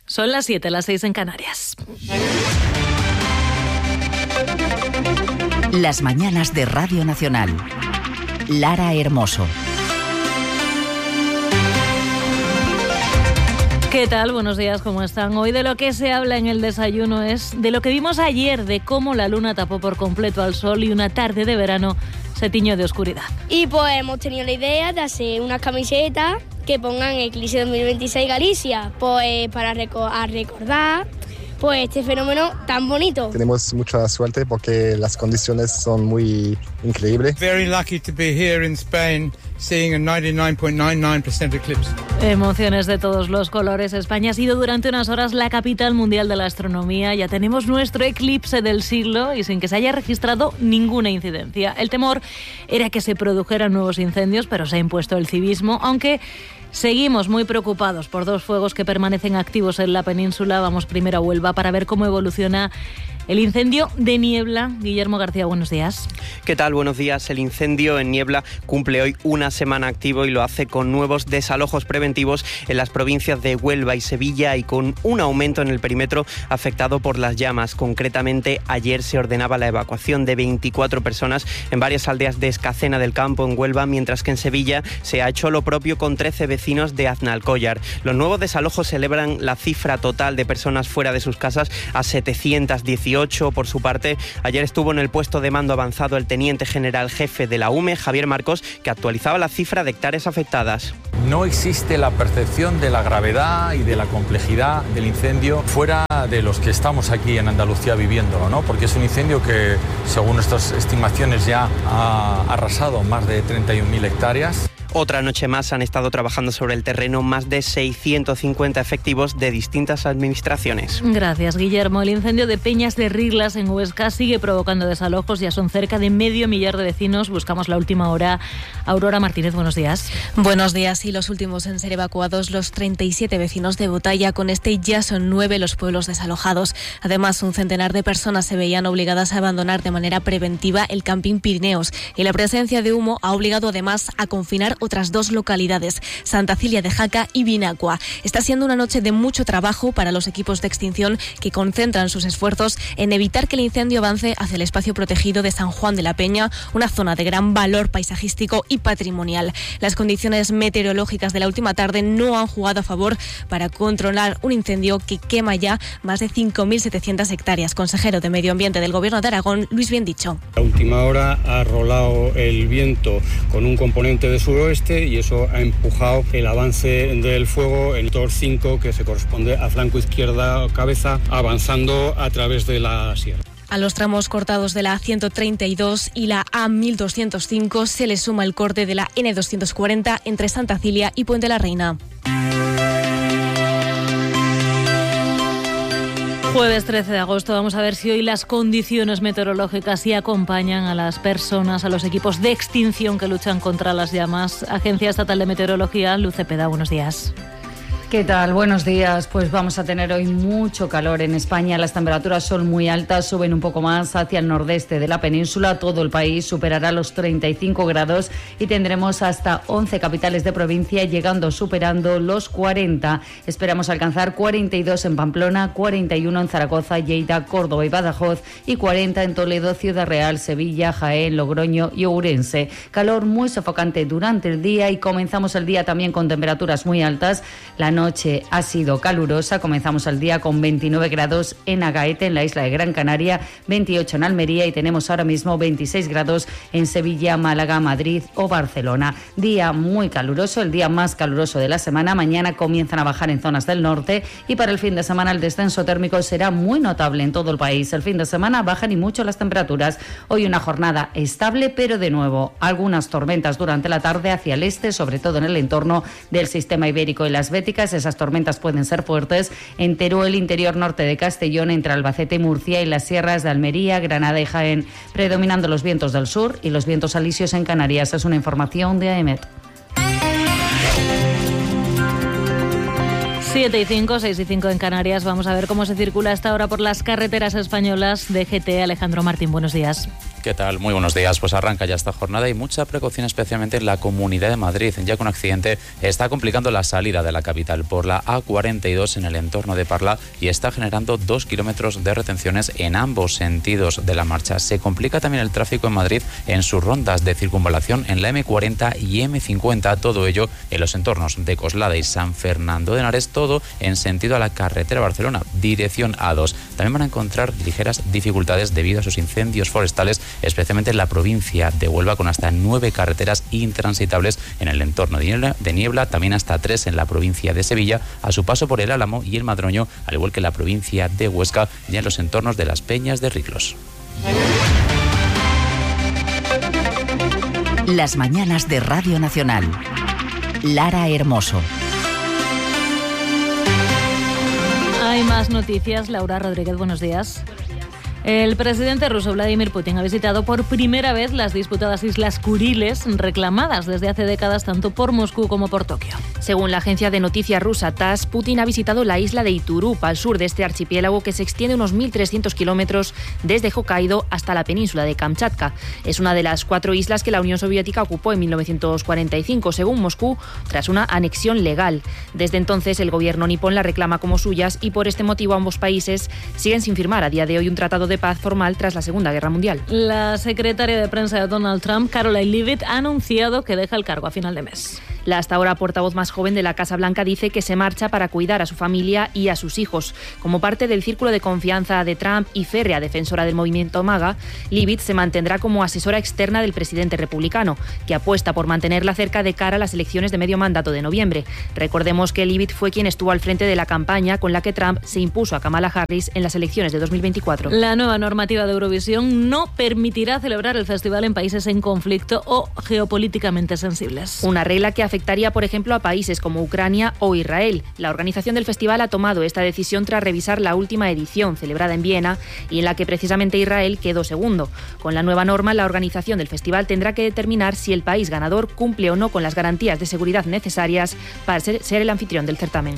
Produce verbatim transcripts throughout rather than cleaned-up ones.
Son las siete, las seis en Canarias. Las mañanas de Radio Nacional. Lara Hermoso. ¿Qué tal? Buenos días, ¿cómo están? Hoy de lo que se habla en el desayuno es de lo que vimos ayer, de cómo la luna tapó por completo al sol y una tarde de verano se tiñó de oscuridad. Y pues hemos tenido la idea de hacer unas camisetas que pongan Eclipse dos mil veintiséis Galicia, pues para reco- a recordar pues este fenómeno tan bonito. Tenemos mucha suerte porque las condiciones son muy increíbles. Very lucky to be here in Spain seeing a noventa y nueve punto noventa y nueve por ciento eclipse. Emociones de todos los colores. España ha sido durante unas horas la capital mundial de la astronomía. Ya tenemos nuestro eclipse del siglo y sin que se haya registrado ninguna incidencia. El temor era que se produjeran nuevos incendios, pero se ha impuesto el civismo, aunque seguimos muy preocupados por dos fuegos que permanecen activos en la península. Vamos primero a Huelva para ver cómo evoluciona el incendio de Niebla. Guillermo García, buenos días. ¿Qué tal? Buenos días. El incendio en Niebla cumple hoy una semana activo y lo hace con nuevos desalojos preventivos en las provincias de Huelva y Sevilla y con un aumento en el perímetro afectado por las llamas. Concretamente, ayer se ordenaba la evacuación de veinticuatro personas en varias aldeas de Escacena del Campo, en Huelva, mientras que en Sevilla se ha hecho lo propio con trece vecinos de Aznalcóllar. Los nuevos desalojos celebran la cifra total de personas fuera de sus casas a setecientas dieciocho. Por su parte, ayer estuvo en el puesto de mando avanzado el teniente general jefe de la U M E, Javier Marcos, que actualizaba la cifra de hectáreas afectadas. No existe la percepción de la gravedad y de la complejidad del incendio fuera de los que estamos aquí en Andalucía viviéndolo, ¿no? Porque es un incendio que, según nuestras estimaciones, ya ha arrasado más de treinta y un mil hectáreas. Otra noche más han estado trabajando sobre el terreno más de seiscientos cincuenta efectivos de distintas administraciones. Gracias, Guillermo. El incendio de Peñas de Riglas en Huesca sigue provocando desalojos. Ya son cerca de medio millar de vecinos. Buscamos la última hora. Aurora Martínez, buenos días. Buenos días. Y los últimos en ser evacuados, los treinta y siete vecinos de Botalla. Con este ya son nueve los pueblos desalojados. Además, un centenar de personas se veían obligadas a abandonar de manera preventiva el camping Pirineos. Y la presencia de humo ha obligado además a confinar otras dos localidades, Santa Cilia de Jaca y Vinacua. Está siendo una noche de mucho trabajo para los equipos de extinción que concentran sus esfuerzos en evitar que el incendio avance hacia el espacio protegido de San Juan de la Peña, una zona de gran valor paisajístico y patrimonial. Las condiciones meteorológicas de la última tarde no han jugado a favor para controlar un incendio que quema ya más de cinco mil setecientas hectáreas. Consejero de Medio Ambiente del Gobierno de Aragón, Luis Biendicho. A última hora ha rolado el viento con un componente de suroeste y eso ha empujado el avance del fuego en Tor cinco, que se corresponde a flanco izquierda cabeza, avanzando a través de la sierra. A los tramos cortados de la A ciento treinta y dos y la A mil doscientos cinco se le suma el corte de la ene doscientos cuarenta entre Santa Cilia y Puente la Reina. Jueves trece de agosto, vamos a ver si hoy las condiciones meteorológicas sí acompañan a las personas, a los equipos de extinción que luchan contra las llamas. Agencia Estatal de Meteorología, Luz Cepeda, buenos días. ¿Qué tal? Buenos días. Pues vamos a tener hoy mucho calor en España. Las temperaturas son muy altas, suben un poco más hacia el nordeste de la península. Todo el país superará los treinta y cinco grados y tendremos hasta once capitales de provincia llegando, superando los cuarenta. Esperamos alcanzar cuarenta y dos en Pamplona, cuarenta y uno en Zaragoza, Lleida, Córdoba y Badajoz y cuarenta en Toledo, Ciudad Real, Sevilla, Jaén, Logroño y Ourense. Calor muy sofocante durante el día y comenzamos el día también con temperaturas muy altas. La noche ha sido calurosa, comenzamos el día con veintinueve grados en Agaete, en la isla de Gran Canaria, veintiocho en Almería y tenemos ahora mismo veintiséis grados en Sevilla, Málaga, Madrid o Barcelona. Día muy caluroso, el día más caluroso de la semana. Mañana comienzan a bajar en zonas del norte y para el fin de semana el descenso térmico será muy notable en todo el país. El fin de semana bajan y mucho las temperaturas. Hoy una jornada estable, pero de nuevo algunas tormentas durante la tarde hacia el este, sobre todo en el entorno del sistema ibérico y las Béticas. Esas tormentas pueden ser fuertes en Teruel, interior norte de Castellón, entre Albacete y Murcia y las sierras de Almería, Granada y Jaén, predominando los vientos del sur y los vientos alisios en Canarias. Es una información de AEMET. siete y cinco, seis y cinco en Canarias. Vamos a ver cómo se circula hasta ahora por las carreteras españolas. D G T, Alejandro Martín, buenos días. ¿Qué tal? Muy buenos días. Pues arranca ya esta jornada y mucha precaución especialmente en la Comunidad de Madrid, ya que un accidente está complicando la salida de la capital por la A cuarenta y dos en el entorno de Parla y está generando dos kilómetros de retenciones en ambos sentidos de la marcha. Se complica también el tráfico en Madrid en sus rondas de circunvalación en la eme cuarenta y eme cincuenta, todo ello en los entornos de Coslada y San Fernando de Henares, todo en sentido a la carretera Barcelona, dirección A dos. También van a encontrar ligeras dificultades debido a sus incendios forestales, especialmente en la provincia de Huelva, con hasta nueve carreteras intransitables en el entorno de Niebla, de Niebla, también hasta tres en la provincia de Sevilla, a su paso por el Álamo y el Madroño, al igual que en la provincia de Huesca y en los entornos de las Peñas de Riclos. Las mañanas de Radio Nacional. Lara Hermoso. Hay más noticias. Laura Rodríguez, buenos días. El presidente ruso Vladimir Putin ha visitado por primera vez las disputadas Islas Kuriles, reclamadas desde hace décadas tanto por Moscú como por Tokio. Según la agencia de noticias rusa T A S S, Putin ha visitado la isla de Iturup, al sur de este archipiélago que se extiende unos mil trescientos kilómetros desde Hokkaido hasta la península de Kamchatka. Es una de las cuatro islas que la Unión Soviética ocupó en mil novecientos cuarenta y cinco, según Moscú, tras una anexión legal. Desde entonces, el gobierno nipón la reclama como suyas y por este motivo ambos países siguen sin firmar a día de hoy un tratado de paz formal tras la Segunda Guerra Mundial. La secretaria de prensa de Donald Trump, Karoline Leavitt, ha anunciado que deja el cargo a final de mes. La hasta ahora portavoz más joven de la Casa Blanca dice que se marcha para cuidar a su familia y a sus hijos. Como parte del círculo de confianza de Trump y férrea defensora del movimiento MAGA, Leavitt se mantendrá como asesora externa del presidente republicano, que apuesta por mantenerla cerca de cara a las elecciones de medio mandato de noviembre. Recordemos que Leavitt fue quien estuvo al frente de la campaña con la que Trump se impuso a Kamala Harris en las elecciones de dos mil veinticuatro. La nueva normativa de Eurovisión no permitirá celebrar el festival en países en conflicto o geopolíticamente sensibles. Una regla que afectaría, por ejemplo, a países como Ucrania o Israel. La organización del festival ha tomado esta decisión tras revisar la última edición, celebrada en Viena, y en la que precisamente Israel quedó segundo. Con la nueva norma, la organización del festival tendrá que determinar si el país ganador cumple o no con las garantías de seguridad necesarias para ser, ser el anfitrión del certamen.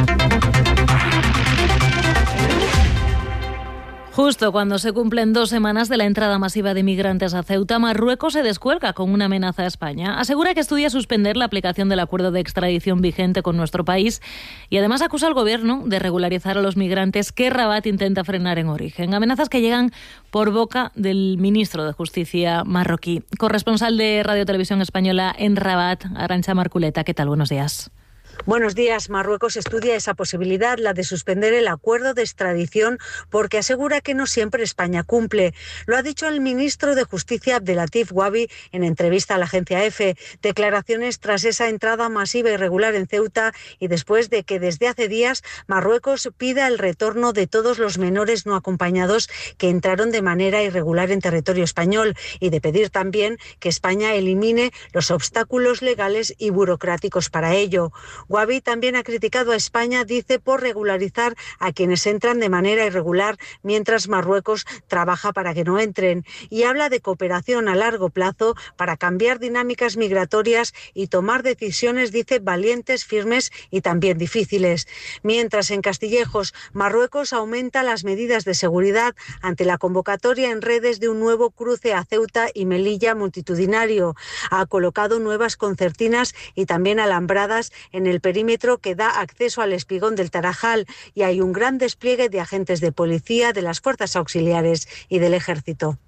Justo cuando se cumplen dos semanas de la entrada masiva de migrantes a Ceuta, Marruecos se descuelga con una amenaza a España. Asegura que estudia suspender la aplicación del acuerdo de extradición vigente con nuestro país y además acusa al gobierno de regularizar a los migrantes que Rabat intenta frenar en origen. Amenazas que llegan por boca del ministro de Justicia marroquí. Corresponsal de Radio Televisión Española en Rabat, Arantxa Marculeta. ¿Qué tal? Buenos días. Buenos días. Marruecos estudia esa posibilidad, la de suspender el acuerdo de extradición, porque asegura que no siempre España cumple. Lo ha dicho el ministro de Justicia Abdelatif Wabi en entrevista a la agencia EFE. Declaraciones tras esa entrada masiva y irregular en Ceuta y después de que desde hace días Marruecos pida el retorno de todos los menores no acompañados que entraron de manera irregular en territorio español y de pedir también que España elimine los obstáculos legales y burocráticos para ello. Wabi también ha criticado a España, dice, por regularizar a quienes entran de manera irregular, mientras Marruecos trabaja para que no entren. Y habla de cooperación a largo plazo para cambiar dinámicas migratorias y tomar decisiones, dice, valientes, firmes y también difíciles. Mientras en Castillejos, Marruecos aumenta las medidas de seguridad ante la convocatoria en redes de un nuevo cruce a Ceuta y Melilla multitudinario. Ha colocado nuevas concertinas y también alambradas en el perímetro que da acceso al espigón del Tarajal y hay un gran despliegue de agentes de policía, de las fuerzas auxiliares y del ejército.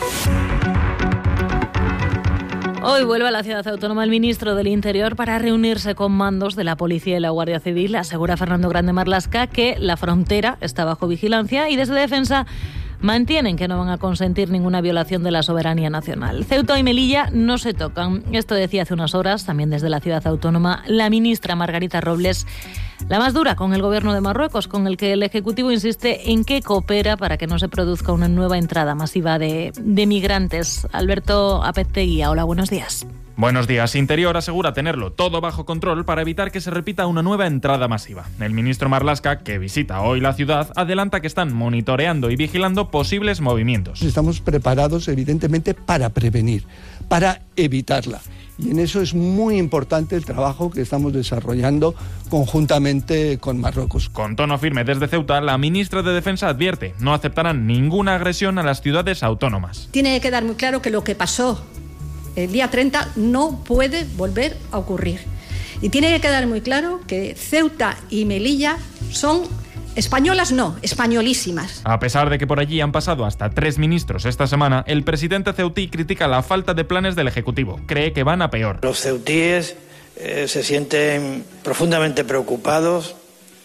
Hoy vuelve a la ciudad autónoma el ministro del Interior para reunirse con mandos de la Policía y la Guardia Civil. Asegura Fernando Grande Marlaska que la frontera está bajo vigilancia y desde Defensa mantienen que no van a consentir ninguna violación de la soberanía nacional. Ceuta y Melilla no se tocan. Esto decía hace unas horas, también desde la ciudad autónoma, la ministra Margarita Robles, la más dura con el gobierno de Marruecos, con el que el Ejecutivo insiste en que coopera para que no se produzca una nueva entrada masiva de, de migrantes. Alberto Apezteguía, hola, buenos días. Buenos días. Interior asegura tenerlo todo bajo control para evitar que se repita una nueva entrada masiva. El ministro Marlaska, que visita hoy la ciudad, adelanta que están monitoreando y vigilando posibles movimientos. Estamos preparados, evidentemente, para prevenir, para evitarla. Y en eso es muy importante el trabajo que estamos desarrollando conjuntamente con Marruecos. Con tono firme desde Ceuta, la ministra de Defensa advierte: no aceptarán ninguna agresión a las ciudades autónomas. Tiene que quedar muy claro que lo que pasó el día treinta no puede volver a ocurrir. Y tiene que quedar muy claro que Ceuta y Melilla son españolas, no, españolísimas. A pesar de que por allí han pasado hasta tres ministros esta semana, el presidente ceutí critica la falta de planes del Ejecutivo. Cree que van a peor. Los ceutíes eh, se sienten profundamente preocupados,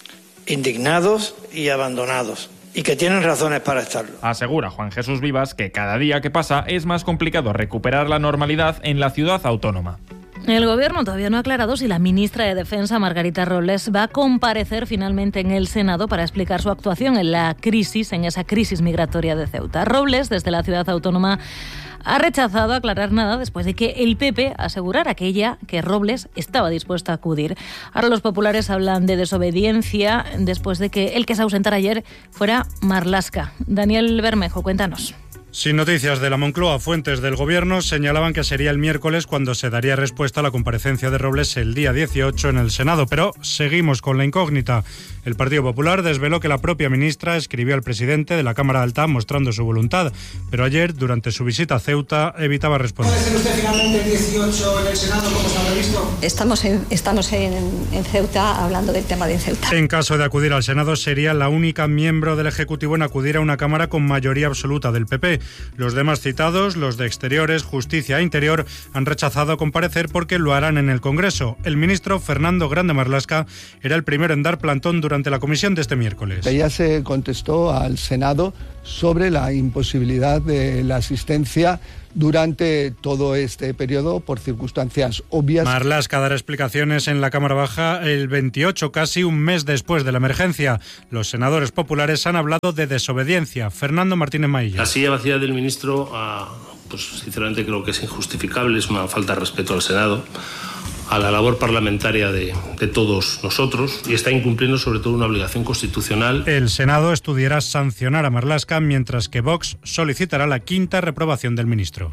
indignados y abandonados. Y que tienen razones para estarlo. Asegura Juan Jesús Vivas que cada día que pasa es más complicado recuperar la normalidad en la ciudad autónoma. El Gobierno todavía no ha aclarado si la ministra de Defensa, Margarita Robles, va a comparecer finalmente en el Senado para explicar su actuación en la crisis, en esa crisis migratoria de Ceuta. Robles, desde la ciudad autónoma, ha rechazado aclarar nada después de que el P P asegurara que ella, que Robles, estaba dispuesta a acudir. Ahora los populares hablan de desobediencia después de que el que se ausentara ayer fuera Marlaska. Daniel Bermejo, cuéntanos. Sin noticias de la Moncloa, fuentes del Gobierno señalaban que sería el miércoles cuando se daría respuesta a la comparecencia de Robles el día dieciocho en el Senado, pero seguimos con la incógnita. El Partido Popular desveló que la propia ministra escribió al presidente de la Cámara Alta mostrando su voluntad, pero ayer, durante su visita a Ceuta, evitaba responder. ¿Puede ser usted finalmente el dieciocho en el Senado, como está previsto? Estamos en, estamos en, en Ceuta, hablando del tema de Ceuta. En caso de acudir al Senado, sería la única miembro del Ejecutivo en acudir a una Cámara con mayoría absoluta del P P. Los demás citados, los de Exteriores, Justicia e Interior, han rechazado comparecer porque lo harán en el Congreso. El ministro Fernando Grande Marlaska era el primero en dar plantón durante la comisión de este miércoles. Ya se contestó al Senado sobre la imposibilidad de la asistencia durante todo este periodo por circunstancias obvias. Marlaska dará explicaciones en la Cámara Baja el veintiocho, casi un mes después de la emergencia. Los senadores populares han hablado de desobediencia. Fernando Martínez Mailla. La silla vacía del ministro, pues sinceramente creo que es injustificable, es una falta de respeto al Senado, a la labor parlamentaria de, de todos nosotros, y está incumpliendo sobre todo una obligación constitucional. El Senado estudiará sancionar a Marlaska, mientras que Vox solicitará la quinta reprobación del ministro.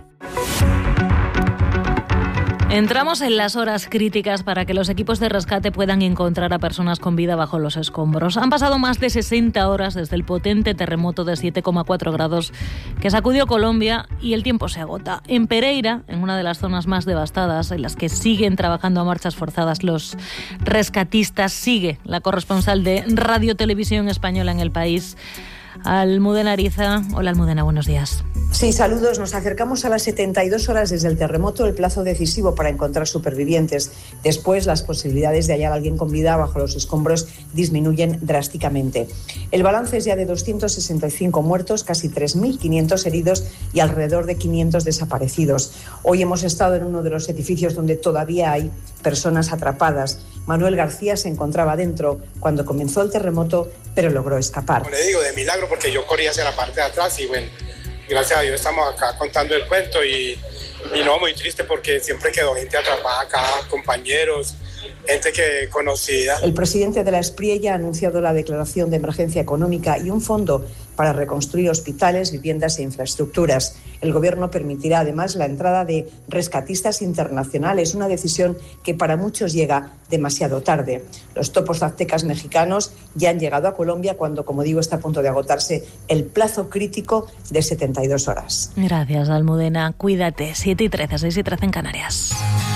Entramos en las horas críticas para que los equipos de rescate puedan encontrar a personas con vida bajo los escombros. Han pasado más de sesenta horas desde el potente terremoto de siete coma cuatro grados que sacudió Colombia y el tiempo se agota. En Pereira, en una de las zonas más devastadas, en las que siguen trabajando a marchas forzadas los rescatistas, sigue la corresponsal de Radio Televisión Española en el país, Almudena Ariza. Hola Almudena, buenos días. Sí, saludos. Nos acercamos a las setenta y dos horas desde el terremoto, el plazo decisivo para encontrar supervivientes. Después, las posibilidades de hallar a alguien con vida bajo los escombros disminuyen drásticamente. El balance es ya de doscientos sesenta y cinco muertos, casi tres mil quinientos heridos y alrededor de quinientos desaparecidos. Hoy hemos estado en uno de los edificios donde todavía hay personas atrapadas. Manuel García se encontraba dentro cuando comenzó el terremoto, pero logró escapar. Como le digo, de milagro, porque yo corrí hacia la parte de atrás y bueno, gracias a Dios estamos acá contando el cuento y, y no, muy triste porque siempre quedó gente atrapada acá, compañeros, gente que conocida. El presidente de la Espriella ha anunciado la declaración de emergencia económica y un fondo para reconstruir hospitales, viviendas e infraestructuras. El Gobierno permitirá además la entrada de rescatistas internacionales, una decisión que para muchos llega demasiado tarde. Los topos aztecas mexicanos ya han llegado a Colombia cuando, como digo, está a punto de agotarse el plazo crítico de setenta y dos horas. Gracias, Almudena. Cuídate. siete y trece, seis y trece en Canarias.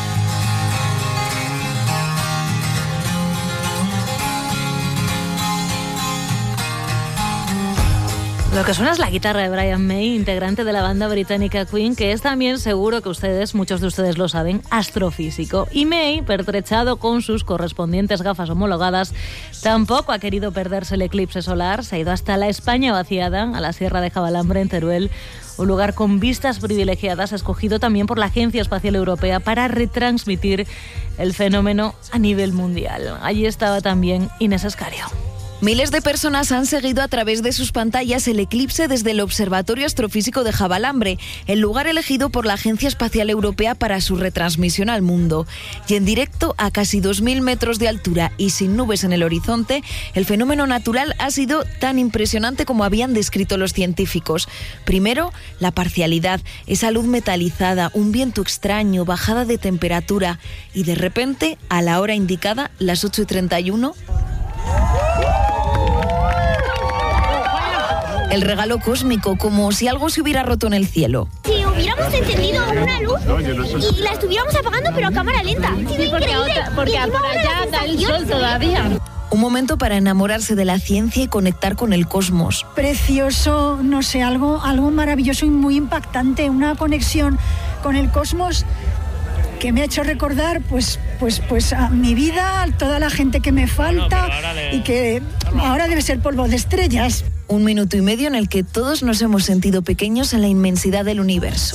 Lo que suena es la guitarra de Brian May, integrante de la banda británica Queen, que es también, seguro que ustedes, muchos de ustedes lo saben, astrofísico. Y May, pertrechado con sus correspondientes gafas homologadas, tampoco ha querido perderse el eclipse solar. Se ha ido hasta la España vaciada, a la Sierra de Jabalambre, en Teruel, un lugar con vistas privilegiadas, escogido también por la Agencia Espacial Europea para retransmitir el fenómeno a nivel mundial. Allí estaba también Inés Escario. Miles de personas han seguido a través de sus pantallas el eclipse desde el Observatorio Astrofísico de Javalambre, el lugar elegido por la Agencia Espacial Europea para su retransmisión al mundo. Y en directo, a casi dos mil metros de altura y sin nubes en el horizonte, el fenómeno natural ha sido tan impresionante como habían descrito los científicos. Primero, la parcialidad, esa luz metalizada, un viento extraño, bajada de temperatura y de repente, a la hora indicada, las ocho y treinta y uno... el regalo cósmico, como si algo se hubiera roto en el cielo. Si hubiéramos encendido una luz y la estuviéramos apagando, pero a cámara lenta. Sí, porque, otra, porque por allá da el sol todavía. Un momento para enamorarse de la ciencia y conectar con el cosmos. Precioso, no sé, algo, algo maravilloso y muy impactante, una conexión con el cosmos que me ha hecho recordar pues, pues, pues a mi vida, a toda la gente que me falta no, le... y que ahora debe ser polvo de estrellas. Un minuto y medio en el que todos nos hemos sentido pequeños en la inmensidad del universo.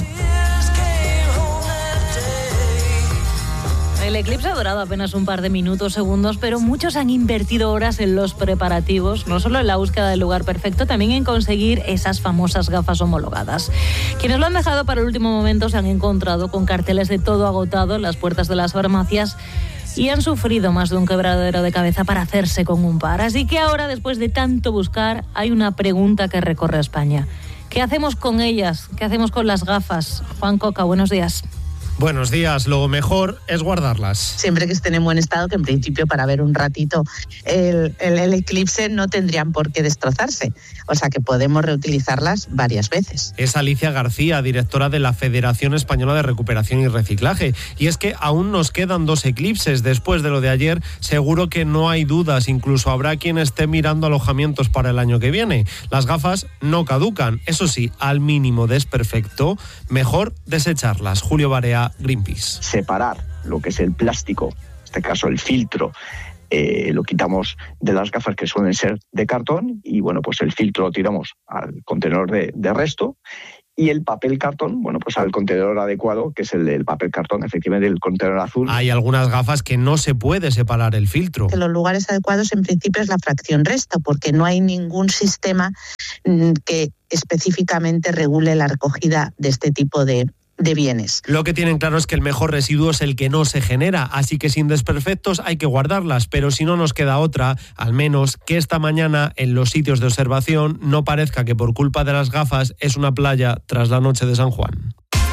El eclipse ha durado apenas un par de minutos, segundos, pero muchos han invertido horas en los preparativos, no solo en la búsqueda del lugar perfecto, también en conseguir esas famosas gafas homologadas. Quienes lo han dejado para el último momento se han encontrado con carteles de todo agotado en las puertas de las farmacias y han sufrido más de un quebradero de cabeza para hacerse con un par. Así que ahora, después de tanto buscar, hay una pregunta que recorre España. ¿Qué hacemos con ellas? ¿Qué hacemos con las gafas? Juan Coca, buenos días. Buenos días, lo mejor es guardarlas. Siempre que estén en buen estado, que en principio para ver un ratito el, el, el eclipse no tendrían por qué destrozarse, o sea que podemos reutilizarlas varias veces. Es Alicia García, directora de la Federación Española de Recuperación y Reciclaje, y es que aún nos quedan dos eclipses. Después de lo de ayer, seguro que no hay dudas, incluso habrá quien esté mirando alojamientos para el año que viene. Las gafas no caducan, eso sí, al mínimo desperfecto, mejor desecharlas. Julio Barea, Greenpeace. Separar lo que es el plástico, en este caso el filtro, eh, lo quitamos de las gafas que suelen ser de cartón y bueno, pues el filtro lo tiramos al contenedor de, de resto y el papel cartón, bueno, pues al contenedor adecuado, que es el del papel cartón, efectivamente el contenedor azul. Hay algunas gafas que no se puede separar el filtro. En los lugares adecuados en principio es la fracción resto, porque no hay ningún sistema que específicamente regule la recogida de este tipo de de bienes. Lo que tienen claro es que el mejor residuo es el que no se genera, así que sin desperfectos hay que guardarlas, pero si no nos queda otra, al menos que esta mañana en los sitios de observación no parezca que por culpa de las gafas es una playa tras la noche de San Juan.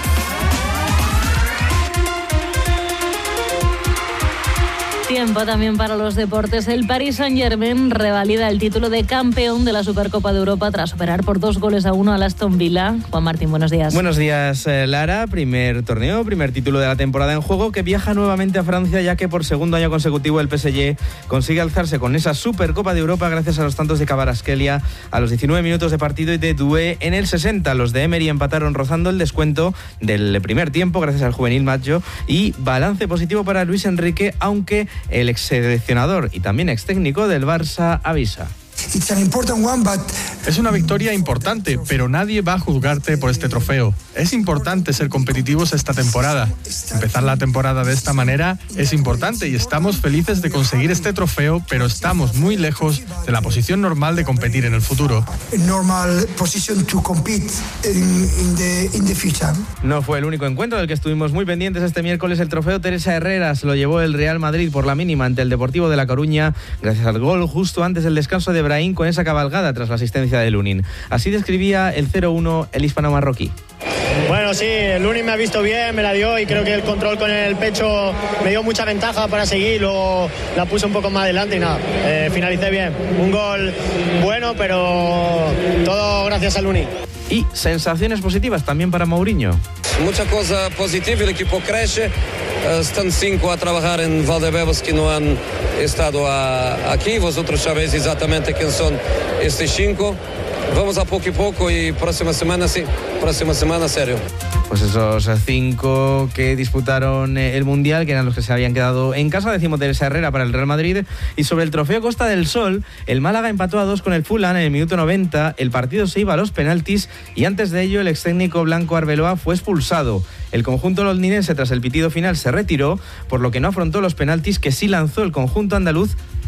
Tiempo también para los deportes. El Paris Saint-Germain revalida el título de campeón de la Supercopa de Europa tras superar por dos goles a uno al Aston Villa. Juan Martín, buenos días. Buenos días, Lara. Primer torneo, primer título de la temporada en juego, que viaja nuevamente a Francia, ya que por segundo año consecutivo el P S G consigue alzarse con esa Supercopa de Europa gracias a los tantos de Kvaratskhelia a los diecinueve minutos de partido y de Doué en el sesenta. Los de Emery empataron rozando el descuento del primer tiempo gracias al juvenil Maggio, y balance positivo para Luis Enrique, aunque el ex seleccionador y también ex técnico del Barça avisa. Es una victoria importante, pero nadie va a juzgarte por este trofeo. Es importante ser competitivos esta temporada. Empezar la temporada de esta manera es importante y estamos felices de conseguir este trofeo, pero estamos muy lejos de la posición normal de competir en el futuro. No fue el único encuentro del que estuvimos muy pendientes este miércoles. El trofeo Teresa Herrera se lo llevó el Real Madrid por la mínima ante el Deportivo de La Coruña, gracias al gol justo antes del descanso de Brahim con esa cabalgada tras la asistencia de Lunin. Así describía el cero uno el hispano-marroquí. Bueno, sí, Lunin me ha visto bien, me la dio y creo que el control con el pecho me dio mucha ventaja para seguir, luego la puse un poco más adelante y nada, eh, finalicé bien. Un gol bueno, pero todo gracias a Lunin. Y sensaciones positivas también para Mourinho. Mucha cosa positiva, el equipo crece, están cinco a trabajar en Valdebebas que no han estado a, aquí, vosotros sabéis exactamente quién son estos cinco. Vamos a poco y poco y próxima semana sí, próxima semana serio. Pues esos cinco que disputaron el Mundial, que eran los que se habían quedado en casa, decimos Teresa Herrera para el Real Madrid. Y sobre el trofeo Costa del Sol, el Málaga empató a dos con el Fulham en el minuto noventa, el partido se iba a los penaltis y antes de ello el ex técnico Blanco Arbeloa fue expulsado. El conjunto londinense tras el pitido final se retiró, por lo que no afrontó los penaltis que sí lanzó el conjunto andaluz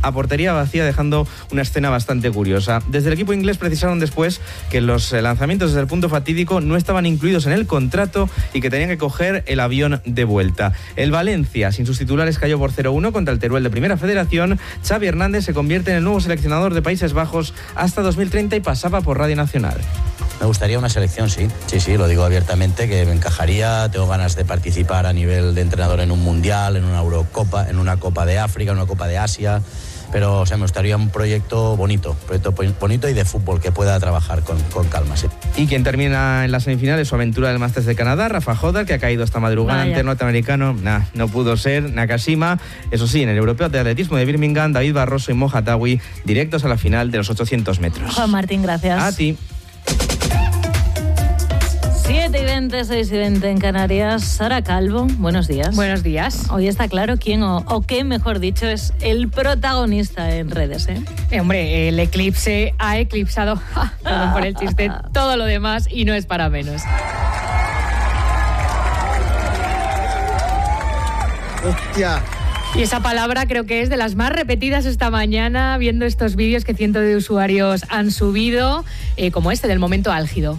a portería vacía, dejando una escena bastante curiosa. Desde el equipo inglés precisaron después que los lanzamientos desde el punto fatídico no estaban incluidos en el contrato y que tenían que coger el avión de vuelta. El Valencia, sin sus titulares, cayó por cero uno contra el Teruel de Primera Federación. Xavi Hernández se convierte en el nuevo seleccionador de Países Bajos hasta dos mil treinta y pasaba por Radio Nacional. Me gustaría una selección, sí. Sí, sí, lo digo abiertamente, que me encajaría. Tengo ganas de participar a nivel de entrenador en un mundial, en una Eurocopa, en una Copa de África, en una Copa de Asia. Pero, o sea, me gustaría un proyecto bonito, un proyecto bonito y de fútbol que pueda trabajar con, con calma, sí. Y quien termina en las semifinales su aventura del Masters de Canadá, Rafa Hodder, que ha caído esta madrugada ante el norteamericano. Nah, no pudo ser. Nakashima. Eso sí, en el Europeo de Atletismo de Birmingham, David Barroso y Moja Tawi directos a la final de los ochocientos metros. Juan Martín, gracias. A ti. siete y veinte, seis y veinte en Canarias. Sara Calvo, buenos días. Buenos días. Hoy está claro quién o, o qué, mejor dicho, es el protagonista en redes, ¿eh? eh hombre, el eclipse ha eclipsado, perdón por el chiste, todo lo demás y no es para menos. ¡Hostia! Y esa palabra creo que es de las más repetidas esta mañana, viendo estos vídeos que cientos de usuarios han subido, eh, como este del momento álgido.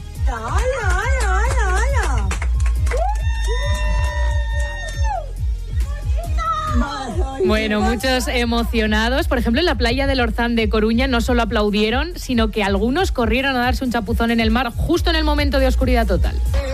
Bueno, muchos emocionados. Por ejemplo, en la playa del Orzán de Coruña no solo aplaudieron, sino que algunos corrieron a darse un chapuzón en el mar justo en el momento de oscuridad total.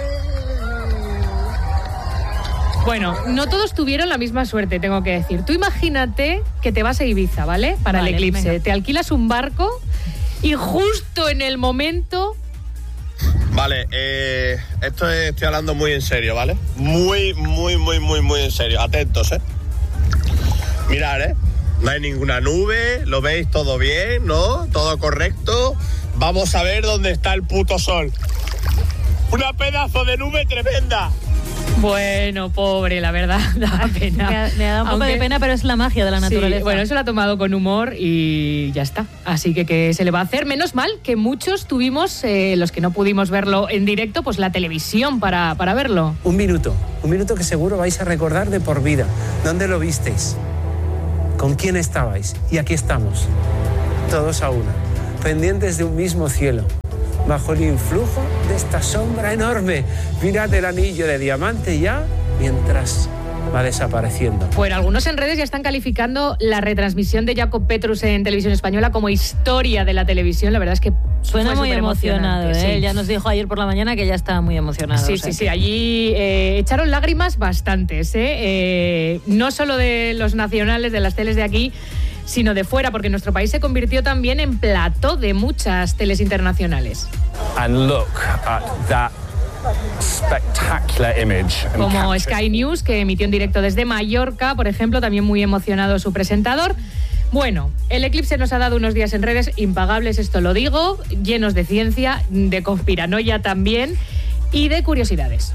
Bueno, no todos tuvieron la misma suerte, tengo que decir. Tú imagínate que te vas a Ibiza, ¿vale? Para vale, el eclipse. Venga. Te alquilas un barco y justo en el momento... Vale, eh, esto es, estoy hablando muy en serio, ¿vale? Muy, muy, muy, muy, muy en serio. Atentos, ¿eh? Mirad, ¿eh? No hay ninguna nube, lo veis todo bien, ¿no? Todo correcto. Vamos a ver dónde está el puto sol. Una pedazo de nube tremenda. Bueno, pobre, la verdad, da pena. Me ha, me ha dado un poco Aunque, de pena, pero es la magia de la naturaleza. Sí, bueno, eso lo ha tomado con humor y ya está. Así que, ¿qué se le va a hacer? Menos mal que muchos tuvimos, eh, los que no pudimos verlo en directo, pues la televisión para, para verlo. Un minuto, un minuto que seguro vais a recordar de por vida. ¿Dónde lo visteis? ¿Con quién estabais? Y aquí estamos, todos a una, pendientes de un mismo cielo, bajo el influjo de esta sombra enorme. Mirad el anillo de diamante ya, mientras va desapareciendo. Bueno, algunos en redes ya están calificando la retransmisión de Jacob Petrus en Televisión Española como historia de la televisión. La verdad es que suena muy emocionado, ¿eh? Sí. Ya nos dijo ayer por la mañana que ya está muy emocionado. Sí, o sea sí, que... sí. Allí eh, echaron lágrimas bastantes, ¿eh? Eh, no solo de los nacionales, de las teles de aquí, sino de fuera, porque nuestro país se convirtió también en plató de muchas teles internacionales. And look at that spectacular image. Como Sky News, que emitió en directo desde Mallorca, por ejemplo, también muy emocionado su presentador. Bueno, el eclipse nos ha dado unos días en redes impagables, esto lo digo, llenos de ciencia, de conspiranoia también y de curiosidades.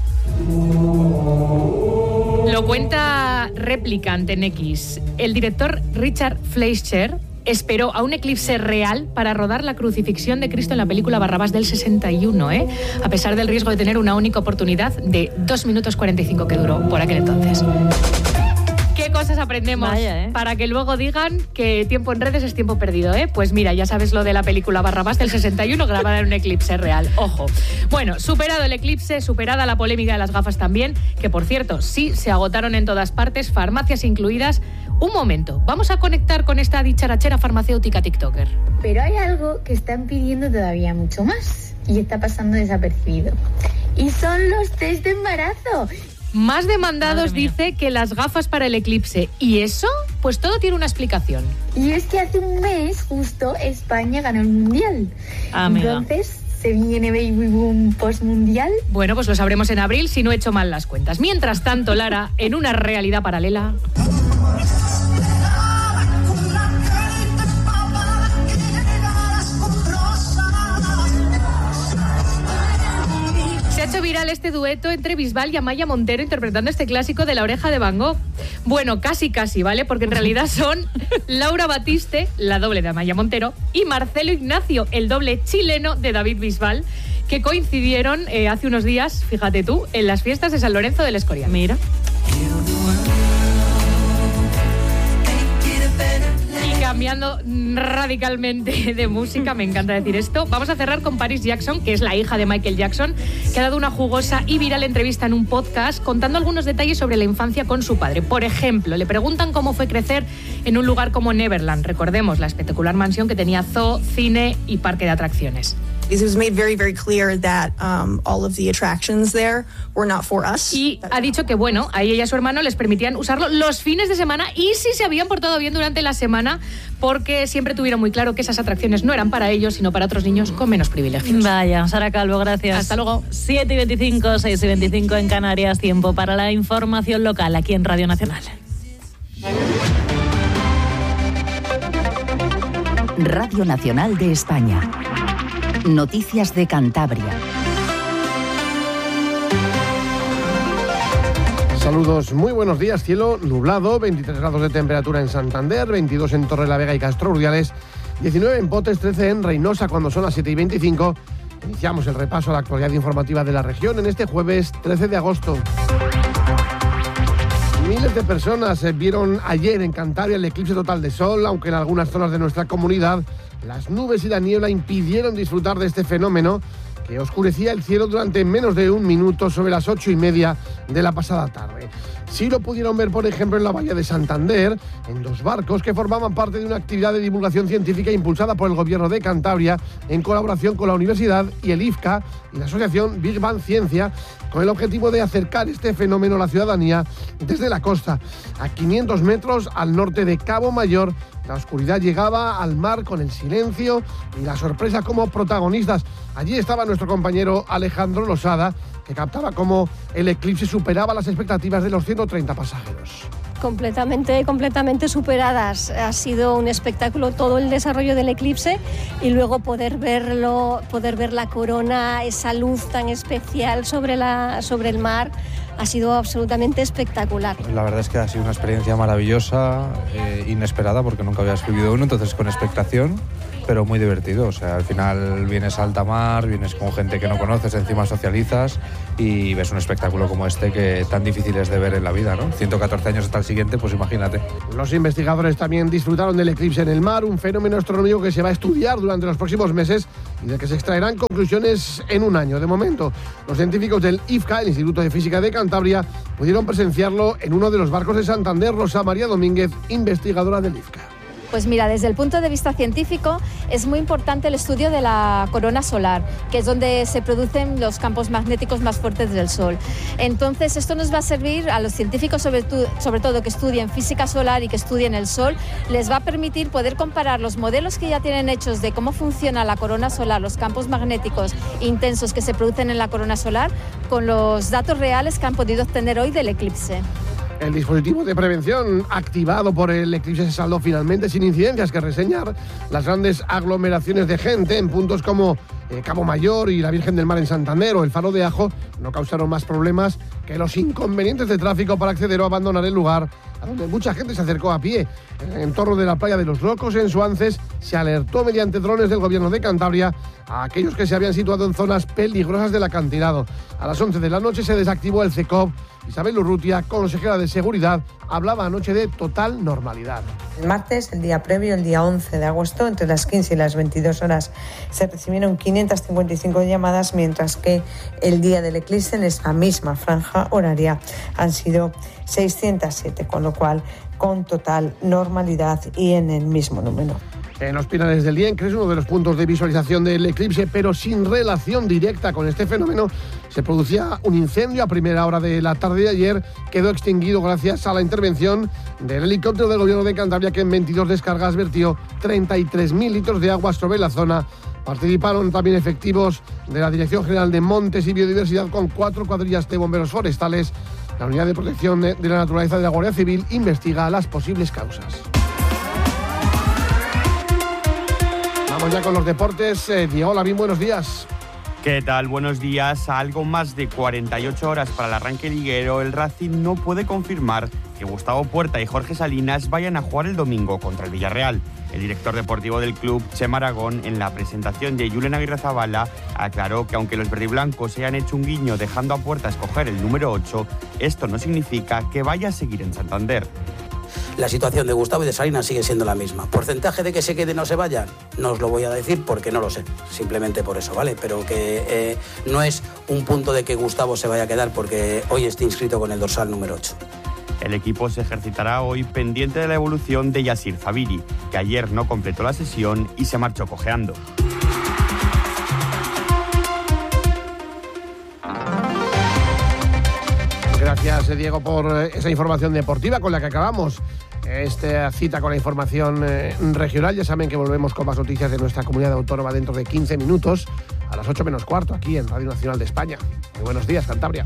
Lo cuenta Replicant en X. El director Richard Fleischer esperó a un eclipse real para rodar la crucifixión de Cristo en la película Barrabás del sesenta y uno, ¿eh? A pesar del riesgo de tener una única oportunidad de dos minutos cuarenta y cinco que duró por aquel entonces. ¿Qué cosas aprendemos? Vaya, ¿eh? Para que luego digan que tiempo en redes es tiempo perdido, ¿eh? Pues mira, ya sabes lo de la película Barrabás del sesenta y uno grabada en un eclipse real. Ojo. Bueno, superado el eclipse, superada la polémica de las gafas también, que por cierto, sí se agotaron en todas partes, farmacias incluidas. Un momento, vamos a conectar con esta dicharachera farmacéutica tiktoker. Pero hay algo que están pidiendo todavía mucho más y está pasando desapercibido. Y son los test de embarazo. Más demandados dice que las gafas para el eclipse. ¿Y eso? Pues todo tiene una explicación. Y es que hace un mes justo España ganó el Mundial. Amiga. Entonces, ¿se viene baby boom postmundial? Bueno, pues lo sabremos en abril si no he hecho mal las cuentas. Mientras tanto, Lara, en una realidad paralela... Se ha hecho viral este dueto entre Bisbal y Amaya Montero interpretando este clásico de La oreja de Van Gogh. Bueno, casi casi, ¿vale? Porque en realidad son Laura Batiste, la doble de Amaya Montero, y Marcelo Ignacio, el doble chileno de David Bisbal, que coincidieron eh, hace unos días, fíjate tú, en las fiestas de San Lorenzo del Escorial. Mira. cambiando radicalmente de música, me encanta decir esto. Vamos a cerrar con Paris Jackson, que es la hija de Michael Jackson, que ha dado una jugosa y viral entrevista en un podcast contando algunos detalles sobre la infancia con su padre. Por ejemplo, le preguntan cómo fue crecer en un lugar como Neverland. Recordemos la espectacular mansión que tenía zoo, cine y parque de atracciones. It was made very, very clear that um, all of the attractions there were not for us. Y ha dicho que, bueno, a ella y a su hermano les permitían usarlo los fines de semana y si se habían portado bien durante la semana, porque siempre tuvieron muy claro que esas atracciones no eran para ellos, sino para otros niños con menos privilegios. Vaya, Sara Calvo, gracias. Hasta luego. siete y veinticinco, seis y veinticinco en Canarias, tiempo para la información local aquí en Radio Nacional. Radio Nacional de España. Noticias de Cantabria. Saludos, muy buenos días. Cielo nublado, veintitrés grados de temperatura en Santander, veintidós en Torrelavega y Castro Urdiales, diecinueve en Potes, trece en Reynosa cuando son las siete y veinticinco. Iniciamos el repaso a la actualidad informativa de la región en este jueves trece de agosto. Miles de personas vieron ayer en Cantabria el eclipse total de sol, aunque en algunas zonas de nuestra comunidad las nubes y la niebla impidieron disfrutar de este fenómeno que oscurecía el cielo durante menos de un minuto sobre las ocho y media de la pasada tarde. Sí lo pudieron ver, por ejemplo, en la bahía de Santander, en dos barcos que formaban parte de una actividad de divulgación científica impulsada por el Gobierno de Cantabria en colaboración con la Universidad y el I F C A y la asociación Big Bang Ciencia, con el objetivo de acercar este fenómeno a la ciudadanía desde la costa. A quinientos metros al norte de Cabo Mayor, la oscuridad llegaba al mar con el silencio y la sorpresa como protagonistas. Allí estaba nuestro compañero Alejandro Losada, que captaba cómo el eclipse superaba las expectativas de los ciento treinta pasajeros. Completamente, completamente superadas. Ha sido un espectáculo todo el desarrollo del eclipse y luego poder verlo, poder ver la corona, esa luz tan especial sobre, la, sobre el mar, ha sido absolutamente espectacular. La verdad es que ha sido una experiencia maravillosa, eh, inesperada, porque nunca había vivido uno, entonces con expectación, pero muy divertido. O sea, al final vienes a alta mar, vienes con gente que no conoces, encima socializas y ves un espectáculo como este que tan difícil es de ver en la vida, ¿no? ciento catorce años hasta el siguiente, pues imagínate. Los investigadores también disfrutaron del eclipse en el mar, un fenómeno astronómico que se va a estudiar durante los próximos meses y del que se extraerán conclusiones en un año. De momento, los científicos del I F C A, el Instituto de Física de Cantabria, pudieron presenciarlo en uno de los barcos de Santander. Rosa María Domínguez, investigadora del I F C A. Pues mira, desde el punto de vista científico es muy importante el estudio de la corona solar, que es donde se producen los campos magnéticos más fuertes del Sol. Entonces esto nos va a servir a los científicos, sobre, tu, sobre todo que estudien física solar y que estudien el Sol, les va a permitir poder comparar los modelos que ya tienen hechos de cómo funciona la corona solar, los campos magnéticos intensos que se producen en la corona solar, con los datos reales que han podido obtener hoy del eclipse. El dispositivo de prevención activado por el eclipse se saldó finalmente sin incidencias que reseñar. Las grandes aglomeraciones de gente en puntos como eh, Cabo Mayor y la Virgen del Mar en Santander o el Faro de Ajo no causaron más problemas que los inconvenientes de tráfico para acceder o abandonar el lugar, a donde mucha gente se acercó a pie. En el entorno de la playa de los Locos, en Suances, se alertó mediante drones del Gobierno de Cantabria a aquellos que se habían situado en zonas peligrosas del acantilado. A las once de la noche se desactivó el C E C O V. Isabel Urrutia, consejera de Seguridad, hablaba anoche de total normalidad. El martes, el día previo, el día once de agosto, entre las quince y las veintidós horas, se recibieron quinientas cincuenta y cinco llamadas, mientras que el día del eclipse, en esa misma franja horaria, han sido seiscientas siete, con lo cual con total normalidad y en el mismo número. En los Pinares del Liencres, uno de los puntos de visualización del eclipse, pero sin relación directa con este fenómeno, se producía un incendio a primera hora de la tarde de ayer. Quedó extinguido gracias a la intervención del helicóptero del Gobierno de Cantabria, que en veintidós descargas vertió treinta y tres mil litros de agua sobre la zona. Participaron también efectivos de la Dirección General de Montes y Biodiversidad con cuatro cuadrillas de bomberos forestales. La Unidad de Protección de la Naturaleza de la Guardia Civil investiga las posibles causas. Vamos ya con los deportes. Eh, Diego Lavín, buenos días. ¿Qué tal? Buenos días. A algo más de cuarenta y ocho horas para el arranque liguero, el Racing no puede confirmar que Gustavo Puerta y Jorge Salinas vayan a jugar el domingo contra el Villarreal. El director deportivo del club, Chema Aragón, en la presentación de Julen Aguirrezabala, aclaró que aunque los verdiblancos se hayan hecho un guiño dejando a Puerta escoger el número ocho, esto no significa que vaya a seguir en Santander. La situación de Gustavo y de Salinas sigue siendo la misma. ¿Porcentaje de que se quede y no se vayan? No os lo voy a decir porque no lo sé, simplemente por eso, ¿vale? Pero que eh, no es un punto de que Gustavo se vaya a quedar porque hoy esté inscrito con el dorsal número ocho. El equipo se ejercitará hoy pendiente de la evolución de Yassir Zabiri, que ayer no completó la sesión y se marchó cojeando. Gracias, Diego, por esa información deportiva con la que acabamos esta cita con la información regional. Ya saben que volvemos con más noticias de nuestra comunidad autónoma dentro de quince minutos, a las ocho menos cuarto, aquí en Radio Nacional de España. Muy buenos días, Cantabria.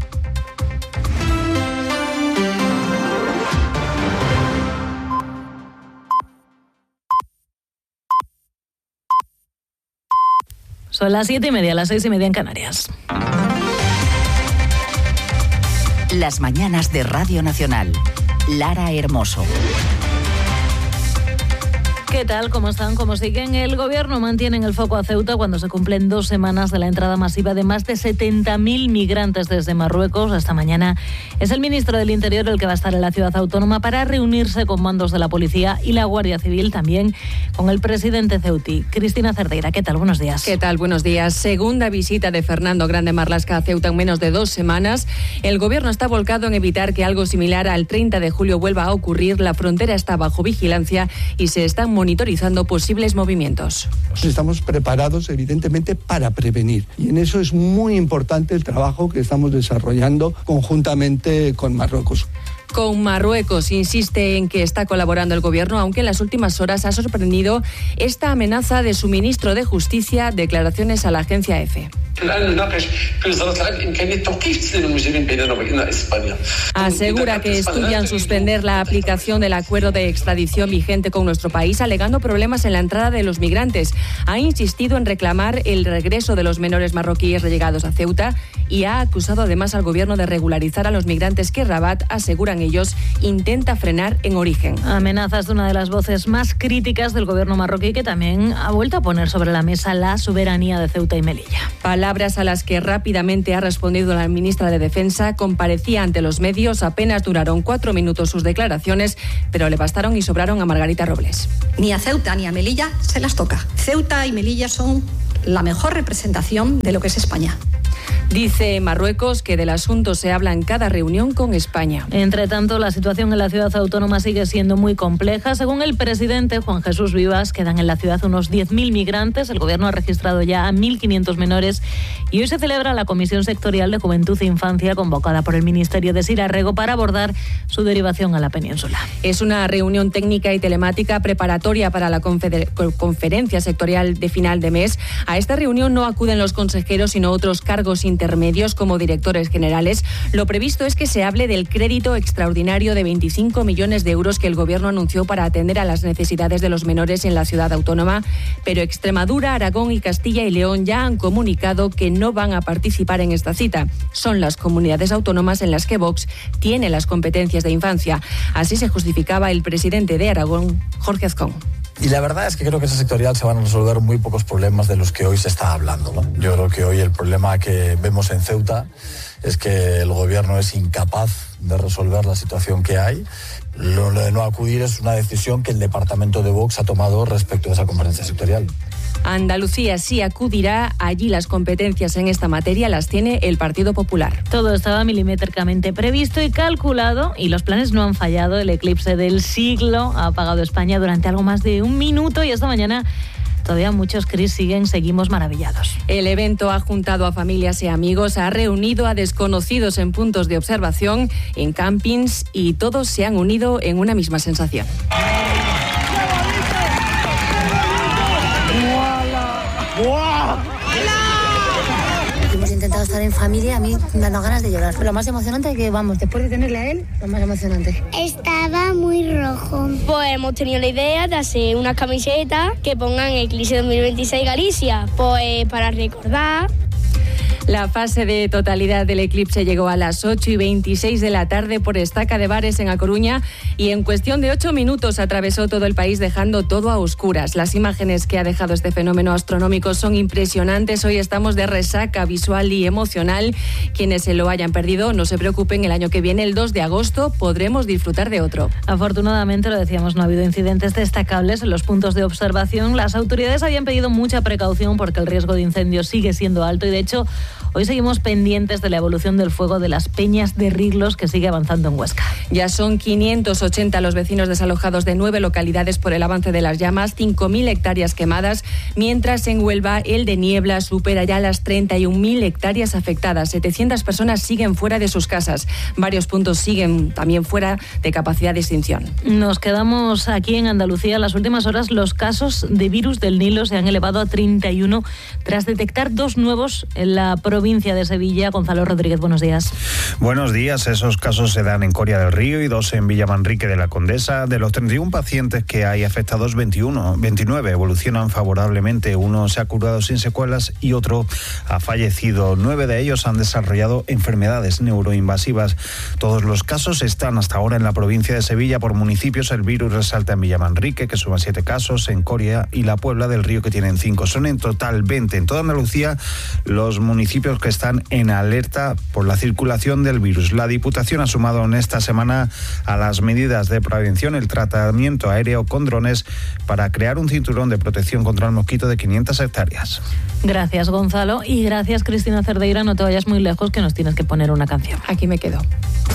Son las siete y media, las seis y media en Canarias. Las mañanas de Radio Nacional. Lara Hermoso. ¿Qué tal? ¿Cómo están? ¿Cómo siguen? El Gobierno mantiene en el foco a Ceuta cuando se cumplen dos semanas de la entrada masiva de más de setenta mil migrantes desde Marruecos. Esta mañana es el ministro del Interior el que va a estar en la ciudad autónoma para reunirse con mandos de la Policía y la Guardia Civil, también con el presidente ceutí. Cristina Cerdeira, ¿qué tal? Buenos días. ¿Qué tal? Buenos días. Segunda visita de Fernando Grande Marlaska a Ceuta en menos de dos semanas. El Gobierno está volcado en evitar que algo similar al treinta de julio vuelva a ocurrir. La frontera está bajo vigilancia y se están monitorizando posibles movimientos. Estamos preparados, evidentemente, para prevenir. Y en eso es muy importante el trabajo que estamos desarrollando conjuntamente con Marruecos. Con Marruecos insiste en que está colaborando el Gobierno, aunque en las últimas horas ha sorprendido esta amenaza de su ministro de Justicia, declaraciones a la agencia EFE. Asegura que estudian suspender la aplicación del acuerdo de extradición vigente con nuestro país, alegando problemas en la entrada de los migrantes. Ha insistido en reclamar el regreso de los menores marroquíes llegados a Ceuta y ha acusado además al Gobierno de regularizar a los migrantes que Rabat, aseguran ellos, intenta frenar en origen. Amenazas de una de las voces más críticas del Gobierno marroquí, que también ha vuelto a poner sobre la mesa la soberanía de Ceuta y Melilla. Palabras a las que rápidamente ha respondido la ministra de Defensa. Comparecía ante los medios, apenas duraron cuatro minutos sus declaraciones, pero le bastaron y sobraron a Margarita Robles. Ni a Ceuta ni a Melilla se las toca. Ceuta y Melilla son la mejor representación de lo que es España. Dice Marruecos que del asunto se habla en cada reunión con España. Entre tanto, la situación en la ciudad autónoma sigue siendo muy compleja. Según el presidente Juan Jesús Vivas, quedan en la ciudad unos diez mil migrantes. El Gobierno ha registrado ya a mil quinientos menores y hoy se celebra la Comisión Sectorial de Juventud e Infancia convocada por el Ministerio de Sirarrego para abordar su derivación a la península. Es una reunión técnica y telemática preparatoria para la confer- conferencia sectorial de final de mes. A esta reunión no acuden los consejeros, sino otros cargos intermedios como directores generales. Lo previsto es que se hable del crédito extraordinario de veinticinco millones de euros que el Gobierno anunció para atender a las necesidades de los menores en la ciudad autónoma, pero Extremadura, Aragón y Castilla y León ya han comunicado que no van a participar en esta cita. Son las comunidades autónomas en las que Vox tiene las competencias de infancia. Así se justificaba el presidente de Aragón, Jorge Azcón. Y la verdad es que creo que esa sectorial se van a resolver muy pocos problemas de los que hoy se está hablando, ¿no? Yo creo que hoy el problema que vemos en Ceuta es que el Gobierno es incapaz de resolver la situación que hay. Lo de no acudir es una decisión que el departamento de Vox ha tomado respecto a esa conferencia sectorial. Andalucía sí acudirá. Allí las competencias en esta materia las tiene el Partido Popular. Todo estaba milimétricamente previsto y calculado y los planes no han fallado. El eclipse del siglo ha apagado España durante algo más de un minuto y esta mañana todavía muchos, Cris, siguen, seguimos maravillados. El evento ha juntado a familias y amigos, ha reunido a desconocidos en puntos de observación, en campings y todos se han unido en una misma sensación. Hemos intentado estar en familia, a mí me dan ganas de llorar. Lo más emocionante que, vamos, después de tenerle a él, lo más emocionante. Estaba muy rojo. Pues hemos tenido la idea de hacer unas camisetas que pongan Eclipse dos mil veintiséis Galicia, pues para recordar. La fase de totalidad del eclipse llegó a las ocho y veintiséis de la tarde por Estaca de Bares en A Coruña y en cuestión de ocho minutos atravesó todo el país dejando todo a oscuras. Las imágenes que ha dejado este fenómeno astronómico son impresionantes. Hoy estamos de resaca visual y emocional. Quienes se lo hayan perdido, no se preocupen, el año que viene, el dos de agosto, podremos disfrutar de otro. Afortunadamente, lo decíamos, no ha habido incidentes destacables en los puntos de observación. Las autoridades habían pedido mucha precaución porque el riesgo de incendio sigue siendo alto y, de hecho, hoy seguimos pendientes de la evolución del fuego de las Peñas de Riglos, que sigue avanzando en Huesca. Ya son quinientos ochenta los vecinos desalojados de nueve localidades por el avance de las llamas, cinco mil hectáreas quemadas, mientras en Huelva el de Niebla supera ya las treinta y un mil hectáreas afectadas. setecientas personas siguen fuera de sus casas. Varios puntos siguen también fuera de capacidad de extinción. Nos quedamos aquí en Andalucía. En las últimas horas los casos de virus del Nilo se han elevado a treinta y uno tras detectar dos nuevos en la provincia de Sevilla. Gonzalo Rodríguez, buenos días. Buenos días. Esos casos se dan en Coria del Río y dos en Villamanrique de la Condesa. De los treinta y uno pacientes que hay afectados, veintiuno, veintinueve evolucionan favorablemente. Uno se ha curado sin secuelas y otro ha fallecido. Nueve de ellos han desarrollado enfermedades neuroinvasivas. Todos los casos están hasta ahora en la provincia de Sevilla. Por municipios, el virus resalta en Villamanrique, que suma siete casos, en Coria y la Puebla del Río, que tienen cinco. Son en total veinte. En toda Andalucía, los municipios que están en alerta por la circulación del virus. La Diputación ha sumado en esta semana a las medidas de prevención el tratamiento aéreo con drones para crear un cinturón de protección contra el mosquito de quinientas hectáreas. Gracias, Gonzalo, y gracias, Cristina Cerdeira. No te vayas muy lejos, que nos tienes que poner una canción. Aquí me quedo.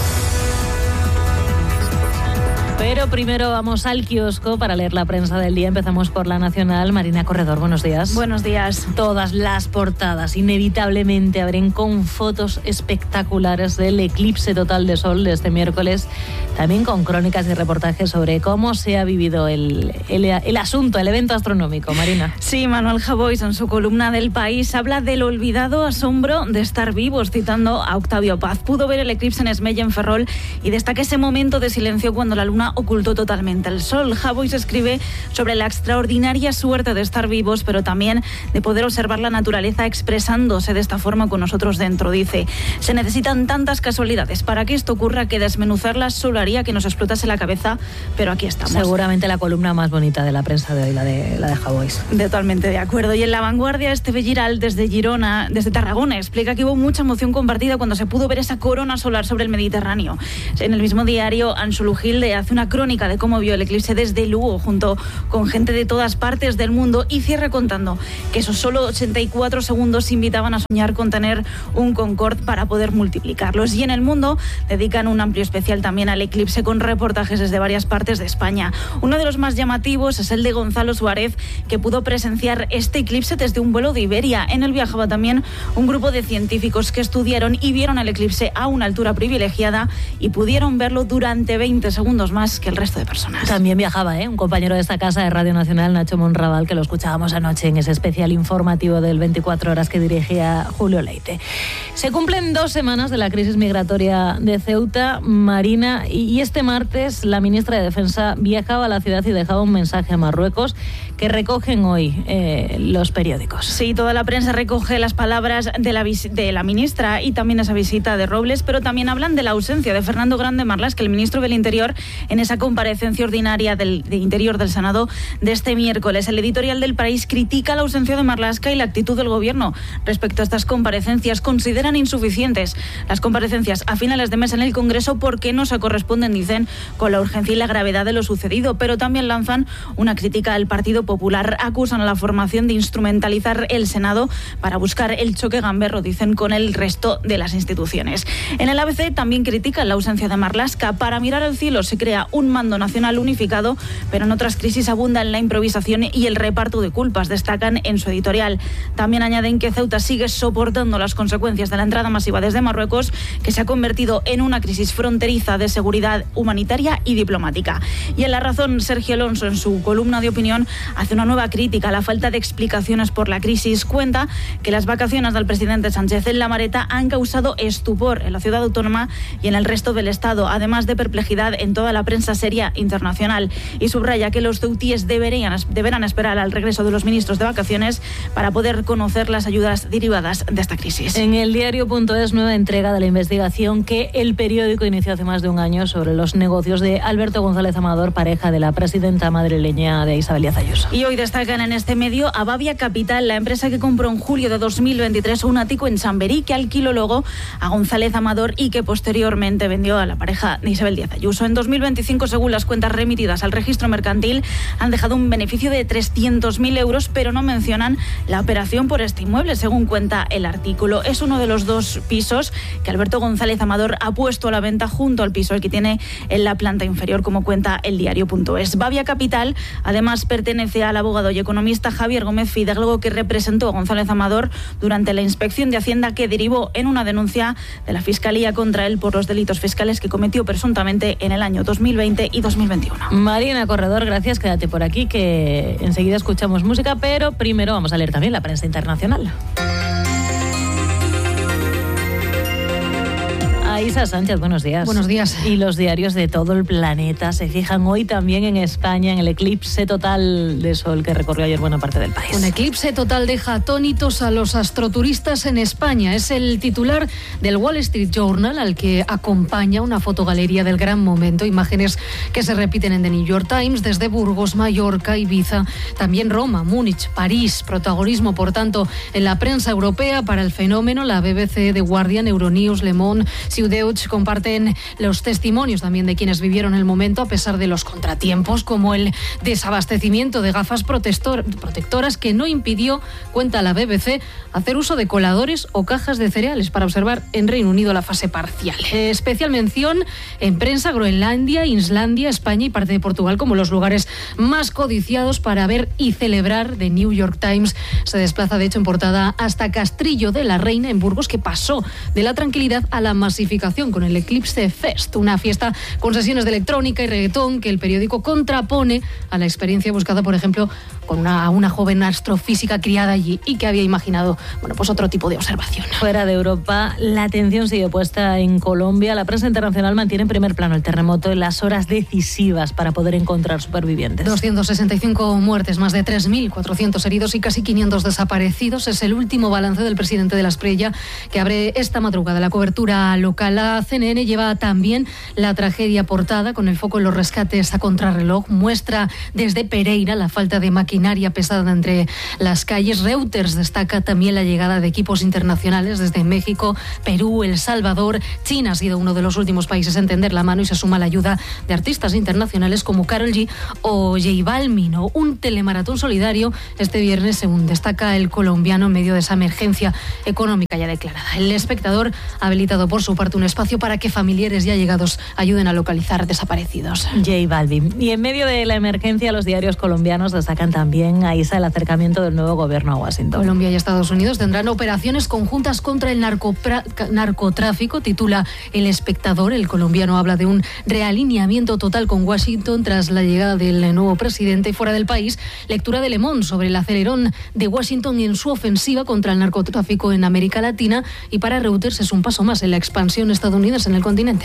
Pero primero vamos al kiosco para leer la prensa del día. Empezamos por La Nacional. Marina Corredor, buenos días. Buenos días. Todas las portadas inevitablemente abren con fotos espectaculares del eclipse total de sol de este miércoles, también con crónicas y reportajes sobre cómo se ha vivido el, el, el asunto, el evento astronómico. Marina. Sí, Manuel Javois en su columna del País habla del olvidado asombro de estar vivos, citando a Octavio Paz. Pudo ver el eclipse en Esmella, en Ferrol, y destaca ese momento de silencio cuando la luna ocultó totalmente el sol. Javois escribe sobre la extraordinaria suerte de estar vivos, pero también de poder observar la naturaleza expresándose de esta forma con nosotros dentro. Dice, se necesitan tantas casualidades para que esto ocurra que desmenuzarlas solo haría que nos explotase la cabeza, pero aquí estamos. Seguramente la columna más bonita de la prensa de hoy, la de, la de Javois. Totalmente de acuerdo. Y en La Vanguardia, Esteve Giral, desde Girona, desde Tarragona, explica que hubo mucha emoción compartida cuando se pudo ver esa corona solar sobre el Mediterráneo. En el mismo diario, Ansulu Gilde hace una crónica de cómo vio el eclipse desde Lugo, junto con gente de todas partes del mundo, y cierra contando que esos solo ochenta y cuatro segundos invitaban a soñar con tener un Concorde para poder multiplicarlos. Y en El Mundo dedican un amplio especial también al eclipse, con reportajes desde varias partes de España. Uno de los más llamativos es el de Gonzalo Suárez, que pudo presenciar este eclipse desde un vuelo de Iberia. En él viajaba también un grupo de científicos que estudiaron y vieron el eclipse a una altura privilegiada y pudieron verlo durante veinte segundos más que el resto de personas. También viajaba, ¿eh? un compañero de esta casa de Radio Nacional, Nacho Monraval, que lo escuchábamos anoche en ese especial informativo del veinticuatro horas que dirigía Julio Leite. Se cumplen dos semanas de la crisis migratoria de Ceuta, Marina, y este martes la ministra de Defensa viajaba a la ciudad y dejaba un mensaje a Marruecos que recogen hoy eh, los periódicos. Sí, toda la prensa recoge las palabras de la, de la ministra y también esa visita de Robles, pero también hablan de la ausencia de Fernando Grande Marlaska, el ministro del Interior, en esa comparecencia ordinaria del de Interior del Senado de este miércoles. El editorial del País critica la ausencia de Marlaska y la actitud del Gobierno respecto a estas comparecencias. Consideran insuficientes las comparecencias a finales de mes en el Congreso porque no se corresponden, dicen, con la urgencia y la gravedad de lo sucedido, pero también lanzan una crítica al Partido Popular. Acusan a la formación de instrumentalizar el Senado para buscar el choque gamberro, dicen, con el resto de las instituciones. En el A B C también critican la ausencia de Marlaska. Para mirar al cielo se crea un mando nacional unificado, pero en otras crisis abundan la improvisación y el reparto de culpas, destacan en su editorial. También añaden que Ceuta sigue soportando las consecuencias de la entrada masiva desde Marruecos, que se ha convertido en una crisis fronteriza de seguridad humanitaria y diplomática. Y en La Razón, Sergio Alonso, en su columna de opinión, hace una nueva crítica a la falta de explicaciones por la crisis. Cuenta que las vacaciones del presidente Sánchez en La Mareta han causado estupor en la ciudad autónoma y en el resto del Estado, además de perplejidad en toda la prensa defensa sería internacional y subraya que los ceutíes deberían, deberán esperar al regreso de los ministros de vacaciones para poder conocer las ayudas derivadas de esta crisis. En el diario punto es, nueva entrega de la investigación que el periódico inició hace más de un año sobre los negocios de Alberto González Amador, pareja de la presidenta madrileña de Isabel Díaz Ayuso. Y hoy destacan en este medio a Bavia Capital, la empresa que compró en julio de dos mil veintitrés un ático en Chamberí, que alquiló luego a González Amador y que posteriormente vendió a la pareja de Isabel Díaz Ayuso. En dos mil veinticinco, según las cuentas remitidas al registro mercantil, han dejado un beneficio de trescientos mil euros, pero no mencionan la operación por este inmueble, según cuenta el artículo. Es uno de los dos pisos que Alberto González Amador ha puesto a la venta junto al piso el que tiene en la planta inferior, como cuenta el diario punto es. Bavia Capital, además, pertenece al abogado y economista Javier Gómez Fidalgo, que representó a González Amador durante la inspección de Hacienda que derivó en una denuncia de la Fiscalía contra él por los delitos fiscales que cometió presuntamente en el año dos mil veinte y dos mil veintiuno. Marina Corredor, gracias. Quédate por aquí que enseguida escuchamos música, pero primero vamos a leer también la prensa internacional. Isa Sánchez, buenos días. Buenos días. Y los diarios de todo el planeta se fijan hoy también en España, en el eclipse total de sol que recorrió ayer buena parte del país. Un eclipse total deja atónitos a los astroturistas en España. Es el titular del Wall Street Journal, al que acompaña una fotogalería del gran momento, imágenes que se repiten en The New York Times, desde Burgos, Mallorca, Ibiza, también Roma, Múnich, París. Protagonismo, por tanto, en la prensa europea para el fenómeno. La B B C, The Guardian, Euronews, Le Monde, Deutsch comparten los testimonios también de quienes vivieron el momento a pesar de los contratiempos, como el desabastecimiento de gafas protector, protectoras que no impidió, cuenta la B B C, hacer uso de coladores o cajas de cereales para observar en Reino Unido la fase parcial. Eh, especial mención en prensa Groenlandia, Islandia, España y parte de Portugal como los lugares más codiciados para ver y celebrar. The New York Times se desplaza de hecho en portada hasta Castrillo de la Reina en Burgos, que pasó de la tranquilidad a la masificación con el Eclipse Fest, una fiesta con sesiones de electrónica y reggaetón que el periódico contrapone a la experiencia buscada, por ejemplo, con una, una joven astrofísica criada allí y que había imaginado, bueno, pues otro tipo de observación. Fuera de Europa, la atención sigue puesta en Colombia. La prensa internacional mantiene en primer plano el terremoto en las horas decisivas para poder encontrar supervivientes. doscientas sesenta y cinco muertes, más de tres mil cuatrocientos heridos y casi quinientos desaparecidos. Es el último balance del presidente de la Espriella, que abre esta madrugada la cobertura local. La C N N lleva también la tragedia portada, con el foco en los rescates a contrarreloj. Muestra desde Pereira la falta de maquinaria pesada entre las calles. Reuters destaca también la llegada de equipos internacionales desde México, Perú, El Salvador. China ha sido uno de los últimos países en tender la mano y se suma la ayuda de artistas internacionales como Karol G o J Balvin. Un telemaratón solidario este viernes, según destaca el colombiano, en medio de esa emergencia económica ya declarada. El Espectador ha habilitado por su parte un espacio para que familiares y allegados ayuden a localizar desaparecidos. J Balvin. Y en medio de la emergencia, los diarios colombianos destacan también a Isa el acercamiento del nuevo gobierno a Washington. Colombia y Estados Unidos tendrán operaciones conjuntas contra el narcopra- narcotráfico, titula El Espectador. El colombiano habla de un realineamiento total con Washington tras la llegada del nuevo presidente. Fuera del país, lectura de Le Monde sobre el acelerón de Washington en su ofensiva contra el narcotráfico en América Latina, y para Reuters es un paso más en la expansión estadounidense en el continente.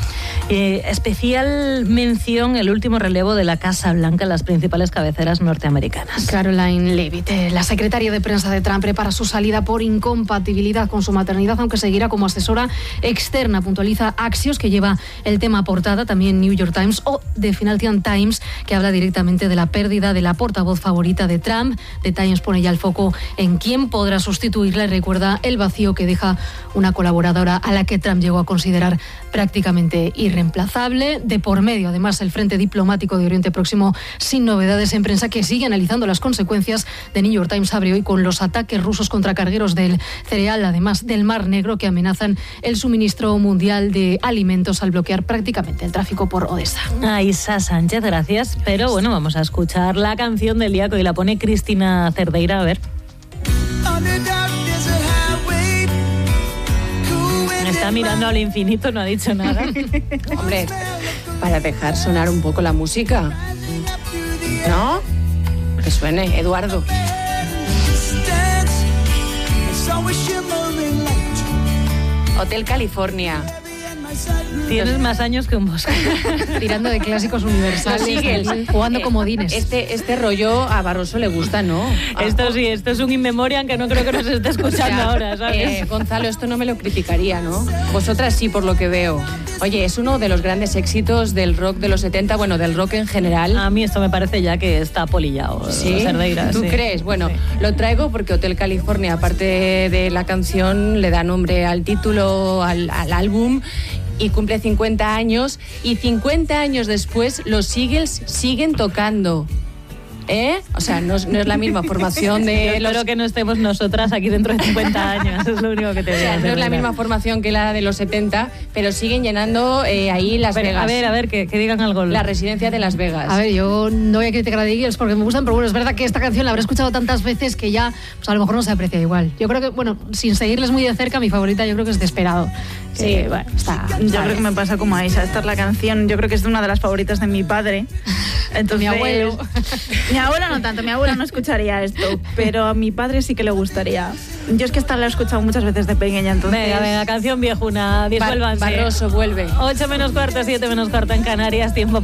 Eh, especial mención el último relevo de la Casa Blanca en las principales cabeceras norteamericanas. Caroline Leavitt, eh, la secretaria de prensa de Trump, prepara su salida por incompatibilidad con su maternidad, aunque seguirá como asesora externa. Puntualiza Axios, que lleva el tema portada, también New York Times o The Financial Times, que habla directamente de la pérdida de la portavoz favorita de Trump. The Times pone ya el foco en quién podrá sustituirla y recuerda el vacío que deja una colaboradora a la que Trump llegó a considerar prácticamente irreemplazable. De por medio, además, el frente diplomático de Oriente Próximo sin novedades en prensa, que sigue analizando las consecuencias. The New York Times abre hoy con los ataques rusos contra cargueros del cereal, además del Mar Negro, que amenazan el suministro mundial de alimentos al bloquear prácticamente el tráfico por Odessa. A Isa Sánchez, gracias. Pero bueno, vamos a escuchar la canción del día que hoy la pone Cristina Cerdeira. A ver. Me está mirando al infinito, no ha dicho nada. Hombre, para dejar sonar un poco la música, ¿no? Que suene, Eduardo. Hotel California. Tienes más años que un bosque. Tirando de clásicos universales, Eagles. jugando Eh, comodines. Este, este rollo a Barroso le gusta, ¿no? Esto sí, esto es un in memoriam que no creo que nos esté escuchando O sea, ahora, ¿sabes? eh, Gonzalo, esto no me lo criticaría, ¿no? Vosotras sí, por lo que veo. Oye, es uno de los grandes éxitos del rock de los setenta, bueno, del rock en general. A mí esto me parece ya que está polillado. ¿Sí? Cerdeira, ¿Tú sí. crees? Bueno, lo traigo porque Hotel California, aparte de la canción, le da nombre al título, al, al álbum, y cumple cincuenta años, y cincuenta años después los Eagles siguen tocando. ¿Eh? O sea, no es, no es la misma formación de Yo los... espero que no estemos nosotras aquí dentro de cincuenta años, es lo único que te O digo. sea, no es la misma formación que la de los setenta, pero siguen llenando eh, ahí Las Pero, Vegas. a ver, a ver, que, que digan algo. La residencia de Las Vegas. A ver, yo no voy a criticar a The Eagles porque me gustan, pero bueno, es verdad que esta canción la habré escuchado tantas veces que ya, pues a lo mejor no se aprecia igual. Yo creo que, bueno, sin seguirles muy de cerca, mi favorita yo creo que es Desperado. Sí, Eh, bueno, está, yo está creo que me pasa como a Aisha. Esta es la canción, yo creo que es una de las favoritas de mi padre. Entonces, Mi abuelo. Mi abuelo no tanto, mi abuelo no escucharía esto, pero a mi padre sí que le gustaría. Yo es que esta la he escuchado muchas veces de pequeña, entonces... Venga, venga, canción viejuna, disuélvanse. Barroso vuelve. ocho menos cuarto, siete menos cuarto en Canarias, tiempo